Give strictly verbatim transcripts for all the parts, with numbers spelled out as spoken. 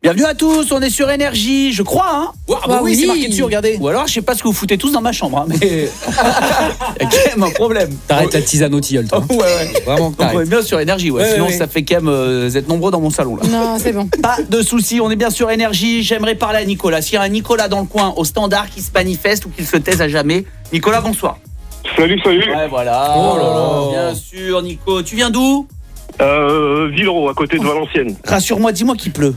Bienvenue à tous, on est sur Énergie, je crois hein. Ouais, ah bah bah oui, oui, c'est marqué dessus, regardez. Ou alors je sais pas ce que vous foutez tous dans ma chambre hein, mais il y a quand même un problème. T'arrêtes la tisane au tilleul, toi. Ouais ouais. Vraiment, Donc on est bien sur Énergie, ouais. Ouais, Sinon ouais. ça fait quand même euh, vous êtes nombreux dans mon salon là. Non, c'est bon. Pas de soucis, on est bien sur Énergie. J'aimerais parler à Nicolas. S'il y a un Nicolas dans le coin au standard qui se manifeste ou qui se taise à jamais. Nicolas, bonsoir. Salut, salut. Ouais, voilà. Oh là là. Bien sûr, Nico. Tu viens d'où? Euh, Villeroy, à côté de Valenciennes. Rassure-moi, dis-moi qu'il pleut.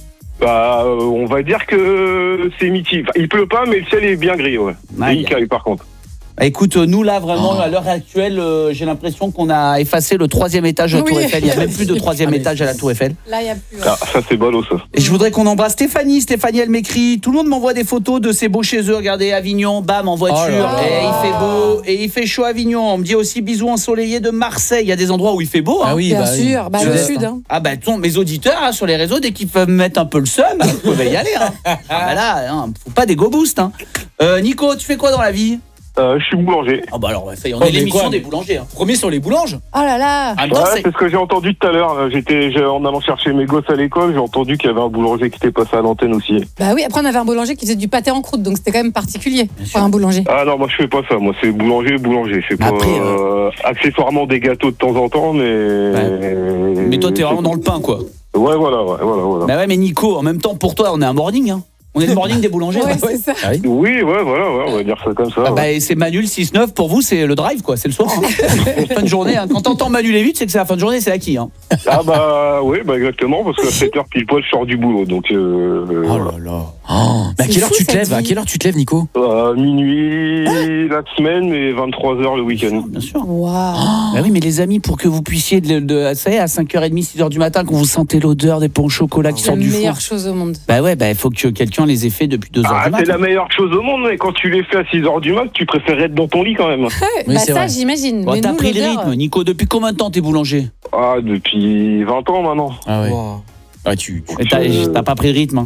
Bah, euh, on va dire que c'est mitigé. Enfin, il pleut pas, mais le ciel est bien gris, ouais. Aïe. Et il caille, par contre. Bah, écoute, nous là vraiment Oh. à l'heure actuelle, euh, j'ai l'impression qu'on a effacé le troisième étage de la Oui. Tour Eiffel. Il n'y a même plus de troisième Ah, mais étage à la Tour Eiffel. Là, il n'y a plus. ouais. Ah, ça, c'est ballot, ça. Et je voudrais qu'on embrasse Stéphanie. Stéphanie, elle m'écrit. Tout le monde m'envoie des photos de ces beaux chez eux. Regardez, Avignon, bam, en voiture. Oh là là. Et il fait beau. Et il fait chaud à Avignon. On me dit aussi bisous ensoleillés de Marseille. Il y a des endroits où il fait beau. Hein. Ah oui, Bien bah oui. sûr, bah, Je le laisse, sud. hein. Hein. Ah bah ton, mes auditeurs hein, sur les réseaux, dès qu'ils peuvent me mettre un peu le seum, ils peuvent y aller. Hein. Ah bah là, hein, faut pas des go boost. Hein. Euh, Nico, tu fais quoi dans la vie? Euh, je suis boulanger. Ah bah alors, ça y est, on Oh, est mais l'émission quoi, des mais- boulangers. Hein. Premier sur les boulanges. Oh là là. Ah, Ouais, Marseille. c'est ce que j'ai entendu tout à l'heure. là. J'étais, j'ai- en allant chercher mes gosses à l'école, j'ai entendu qu'il y avait un boulanger qui était passé à l'antenne aussi. Bah oui, après on avait un boulanger qui faisait du pâté en croûte, donc c'était quand même particulier Bien pour sûr. un boulanger. Ah non, moi je fais pas ça. Moi c'est boulanger, boulanger. Je fais pas Après, euh, accessoirement des gâteaux de temps en temps, mais. Mais toi, t'es vraiment dans le pain, quoi. Ouais, voilà, ouais, voilà, voilà. Bah ouais, mais Nico, en même temps, pour toi, on est un morning. Hein. On est le morning des boulangers. Ouais, bah ouais. c'est ça. Ah oui. Oui, ouais, voilà, ouais, on va dire ça comme ça. Ah ouais. bah, et c'est Manu le six neuf, pour vous, c'est le drive, quoi. C'est le soir. Hein. Fin de journée. Hein. Quand t'entends Manu les huit, c'est que c'est la fin de journée, c'est acquis. Hein. Ah bah oui, bah exactement, parce qu'à sept heures pile poil, je sors du boulot, donc euh, Oh voilà. là là. Oh. Mais à C'est quelle heure fou, tu te cette lèves À vie. quelle heure tu te lèves, Nico? Euh, minuit la semaine et vingt-trois heures le week-end. Bien sûr. Waouh. Bah oui, mais les amis, pour que vous puissiez, de, de, ça y est, à cinq heures trente, six heures du matin, quand vous sentez l'odeur des pains au chocolat qui C'est sortent la du four. meilleure chose au monde. Bah ouais, bah il faut que quelqu'un les ait fait depuis deux heures Ah, du c'est matin. la meilleure chose au monde, mais quand tu les fais à six heures du mat, tu préfères être dans ton lit quand même. Ouais, Oui, bah c'est ça, vrai. j'imagine. Bon, Mais t'as nous, pris le l'odeur, rythme, Nico. Depuis combien de temps t'es boulanger? Ah, depuis vingt ans maintenant. Ah ouais. Ah, tu, tu- Et t'as, Euh, t'as pas pris le rythme. Hein.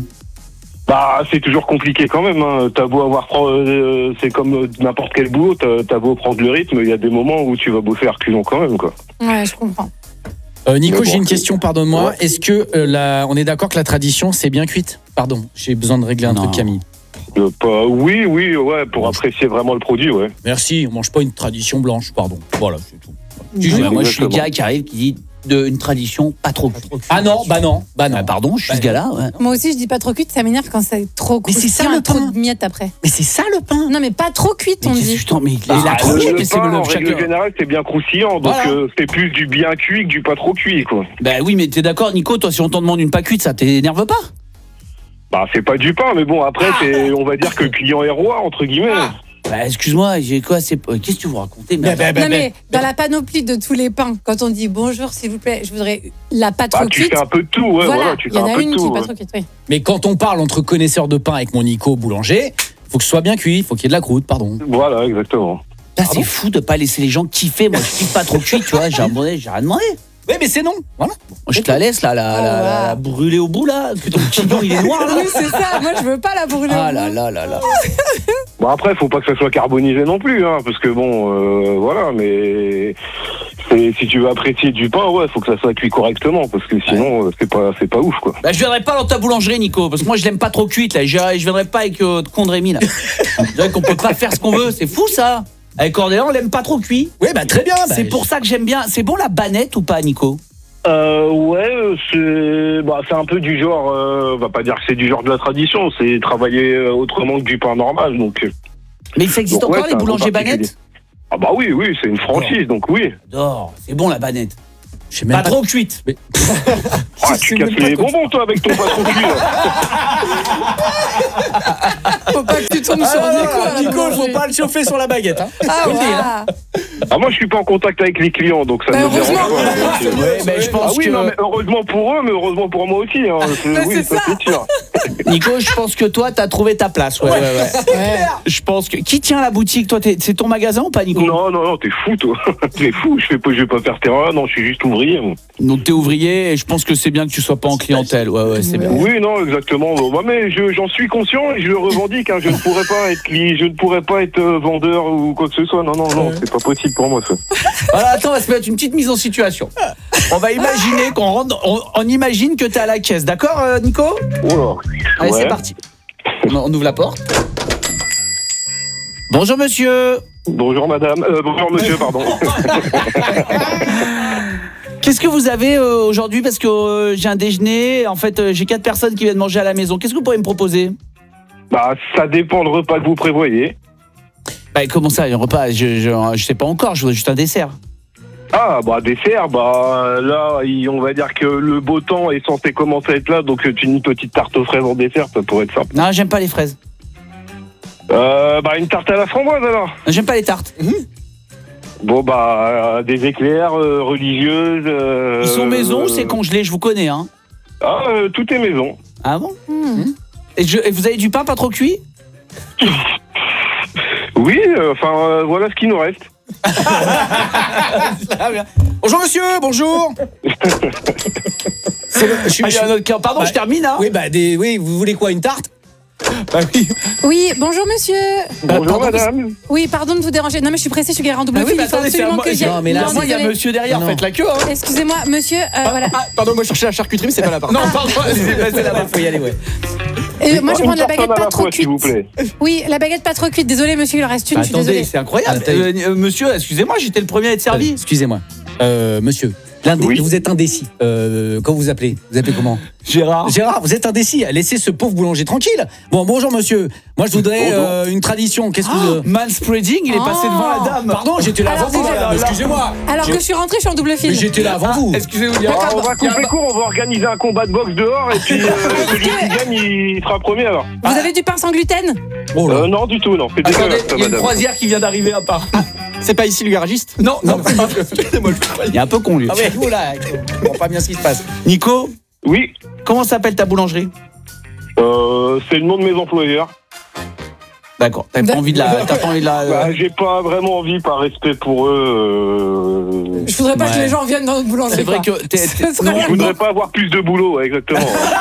Bah, c'est toujours compliqué quand même. Hein. T'as beau avoir, euh, c'est comme euh, n'importe quel boulot, t'as, t'as beau prendre le rythme, il y a des moments où tu vas bosser à reculons quand même, quoi. Ouais, je comprends. Euh, Nico, Mais bon, j'ai une c'est- question, pardonne-moi. Ouais. Est-ce que euh, la... on est d'accord que la tradition, c'est bien cuite? Pardon, j'ai besoin de régler un Non. truc, Camille. Euh, pas, oui, oui, ouais, pour apprécier vraiment le produit, ouais. Merci, on mange pas une tradition blanche, pardon. Voilà, c'est tout. Tu sais, Oui, moi, je suis le exactement. gars qui arrive, qui dit de, une tradition pas trop cuite. Ah non, bah non, bah non. Bah, pardon, je suis Bah, ce gars-là. Ouais. Moi aussi, je dis pas trop cuite, ça m'énerve quand c'est trop Mais c'est ça, croustillant le et trop pain. de miettes après. Mais c'est ça le pain. Non, mais pas trop cuite, Mais on qu'est-ce que dit. je t'en- mais Ah, la le, tranchée, le mais c'est pain, le en règle chacun. générale, c'est bien croustillant, donc Voilà. euh, c'est plus du bien cuit que du pas trop cuit, quoi. Bah oui, mais t'es d'accord, Nico, toi, si on t'en demande une pas cuite, ça t'énerve pas? Bah, c'est pas du pain, mais bon, après, c'est, on va dire que le client est roi, entre guillemets. Bah excuse-moi, j'ai quoi, c'est euh, qu'est-ce que tu vous racontez? Mais Bah, attends. bah, Non, mais dans la panoplie de tous les pains, quand on dit bonjour, s'il vous plaît, je voudrais la pas trop Bah, tu cuite. fais un peu de tout, ouais, voilà, Voilà, tu il fais y en un a peu une de qui tout. est pas ouais. trop cuite, oui. Mais quand on parle entre connaisseurs de pain avec mon Nico boulanger, faut que ce soit bien cuit, faut qu'il y ait de la croûte, pardon. Voilà, exactement. Là, c'est fou de pas laisser les gens kiffer. Moi, je kiffe pas trop cuit, tu vois. J'ai demandé, j'ai rien demandé. Oui, mais c'est non. Voilà. Moi, je te la laisse là, la, Oh, la, la- la wow. brûler au bout là. Que ton quignon il est noir là. Oui, c'est ça. Moi, je veux pas la brûler. Ah au là bout. là là là. Bon, après, faut pas que ça soit carbonisé non plus, hein, parce que bon, euh, voilà, mais c'est- si tu veux apprécier du pain, ouais, faut que ça soit cuit correctement, parce que sinon, euh, c'est pas, c'est pas ouf, quoi. Bah, je viendrai pas dans ta boulangerie, Nico, parce que moi je l'aime pas trop cuite là. Je, je viendrai pas avec euh, Condrémy là. Je dirais qu'on peut pas faire ce qu'on veut. C'est fou ça. Avec Cordélan, on l'aime pas trop cuit. Oui, bah très bien. bah, C'est pour ça que j'aime bien. C'est bon la banette ou pas, Nico? Euh, ouais, c'est, bah, c'est un peu du genre, euh, on va pas dire que c'est du genre de la tradition, c'est travailler euh, autrement que du pain normal, donc. euh, Mais ça existe donc, ouais, encore c'est les un boulangers goût particulier. banettes? Ah bah oui, oui, c'est une franchise, donc oui. J'adore. C'est bon la banette. Je sais même Pas trop cuite. Mais- Ah, tu sais casses même pas les quoi bonbons, toi, avec ton patron cuit, là. Faut pas que tu tombes sur Ah, Nico. à la Nico, faut boulangerie. pas le chauffer sur la baguette. Hein. Ah, Faut le dire, voilà. Ah, moi, je suis pas en contact avec les clients, donc ça Bah, me dérange heureusement. pas. donc, euh, Ouais, mais je pense Ah oui, que. non, mais heureusement pour eux, mais heureusement pour moi aussi. Hein. C'est- Bah, oui, c'est ça, ça. c'est sûr. Nico, je pense que toi, t'as trouvé ta place. Ouais, ouais, ouais. Ouais. Je pense que. Qui tient la boutique? Toi, t'es- c'est ton magasin ou pas, Nico? Non, non, non, t'es fou, toi. T'es fou, je fais pas, je vais pas faire terrain, non, je suis juste ouvrier. moi. Donc, t'es ouvrier et je pense que c'est bien que tu sois pas en clientèle. Ouais, ouais, c'est bien. Oui, non, exactement. Bon, bah, mais je- j'en suis conscient et je le revendique. Hein. Je ne pourrais pas être, cli- je ne pourrais pas être euh, vendeur ou quoi que ce soit. Non, non, non, c'est pas possible pour moi ça. Voilà, attends, on va se mettre une petite mise en situation. On va imaginer qu'on rentre. On, on imagine que t'es à la caisse, d'accord, euh, Nico? Oh là. Allez, Ouais. c'est parti. On, on ouvre la porte. Bonjour, monsieur. Bonjour madame, euh, bonjour monsieur, pardon. Qu'est-ce que vous avez euh, aujourd'hui? Parce que euh, j'ai un déjeuner. En fait, euh, j'ai quatre personnes qui viennent manger à la maison. Qu'est-ce que vous pourriez me proposer? Bah, ça dépend le repas que vous prévoyez. Bah, comment ça, un repas? Je, je, je sais pas encore. Je voudrais juste un dessert. Ah, bah, dessert, bah, là, il- on va dire que le beau temps est censé commencer à être là, donc euh, une petite tarte aux fraises en dessert, ça pourrait être simple. Non, j'aime pas les fraises. Euh, bah, une tarte à la framboise alors. J'aime pas les tartes. Bon, bah, euh, des éclairs euh, religieuses. euh, Ils sont maison, euh, c'est congelé. Je vous connais, hein. Ah, euh, tout est maison. Ah bon? Hmm. Et, je- et vous avez du pain pas trop cuit? Oui, euh, enfin, euh, voilà ce qui nous reste. Bonjour monsieur, bonjour. C'est le- je suis- Ah, il y a un autre client. Pardon, Ouais. je termine, hein. Oui, bah des, oui, vous voulez quoi, une tarte? Bah oui. Oui, bonjour monsieur. Bonjour pardon, madame. Oui, pardon de vous déranger. Non, mais je suis pressée, je suis garée en double Ah oui, fil. mais il faut attendez, c'est à absolument moi. que j'y aille. Non, mais là, Non, moi, il y a désolée. monsieur derrière, Non. faites la queue, hein. Excusez-moi, monsieur. euh, voilà. Ah, pardon, moi je cherchais la charcuterie, mais c'est pas là. Non, pardon, c'est passé là-bas. Faut y aller, ouais. Et moi, je Une prends de la personne baguette à pas la trop fois, s'il vous cuite. plaît. Oui, la baguette pas trop cuite. Désolé, monsieur, il en reste une. Bah, Je suis attendez, désolée. c'est incroyable. Ah, t'as- Euh, euh, monsieur, excusez-moi, j'étais le premier à être servi. Euh, Excusez-moi. Euh, monsieur, l'indé- Oui. vous êtes indécis. Euh, comment vous appelez? Vous appelez comment? Gérard. Gérard, vous êtes indécis. Laissez ce pauvre boulanger tranquille. Bon, bonjour monsieur. Moi je voudrais Bonjour. euh, une tradition. Qu'est-ce que vous... Manspreading, il est passé Oh. devant la dame. Pardon, j'étais là Alors, avant vous. c'est- madame, Excusez-moi. Alors que je suis rentrée, je suis en double Mais fil. j'étais là avant Ah, vous. excusez-moi. il y a- Alors, on va couper court, on va organiser un combat de boxe dehors et puis euh, celui qui gagne, il sera premier alors. Vous avez du pain sans gluten? Oh là. Euh, non, du tout, non, c'est Attendez, dégueulasse, ça, il y a une madame. croisière qui vient d'arriver à part. C'est pas ici le garagiste? Non, non. Il est un peu con, lui. Ah ouais, vous là, je comprends pas bien ce qui se passe. Nico, Oui, comment s'appelle ta boulangerie? euh, c'est le nom de mes employeurs. D'accord. T'as pas envie de la. T'as pas envie de la. euh, Bah, j'ai pas vraiment envie, par respect pour eux. euh, Je voudrais pas que Ouais. les gens viennent dans notre boulangerie. C'est vrai quoi. que t'es- t'es- Ce serait non, bien. Je voudrais pas avoir plus de boulot, ouais, exactement.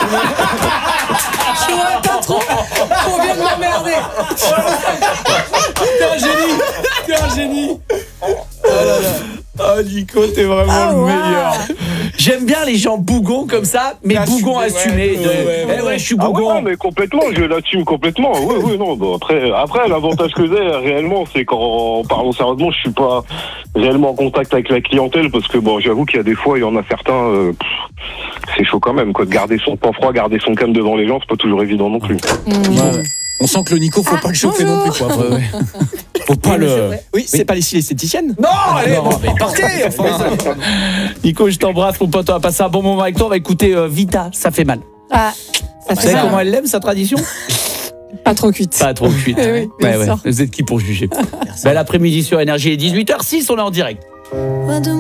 Je voudrais pas trop. On vient de m'emmerder. T'es un génie. T'es un génie. Oh là là. Oh Nico, t'es vraiment Ah, le wow. meilleur. J'aime bien les gens bougons comme ça, mais bougons assumés. ouais, de- ouais, ouais, Eh ouais, je suis Ah ouais, bougon. non, mais complètement, je l'assume complètement. Oui, oui, non. Bon, après, après l'avantage que j'ai réellement, c'est qu'en parlant sérieusement, je suis pas réellement en contact avec la clientèle parce que bon, j'avoue qu'il y a des fois, il y en a certains, euh, pff, c'est chaud quand même, quoi. De garder son sang-froid, garder son calme devant les gens, c'est pas toujours évident non plus. Ouais. On sent que le Nico, faut Ah, pas le chauffer non plus, quoi. Faut, Ouais, ouais. faut pas le. Oui, c'est pas ici l'esthéticienne. Non, allez, Non, bon. mais partez, enfin. Nico, je t'embrasse, mon pote. On va passer un bon moment avec toi. On va écouter euh, Vita, ça fait mal. Ah, ça Vous fait savez mal. comment elle l'aime, sa tradition? Pas trop cuite. Pas trop cuite. Eh oui, bien Ouais, ouais. sûr. Vous êtes qui pour juger? Bel après-midi sur Énergie, dix-huit heures six, on est en direct.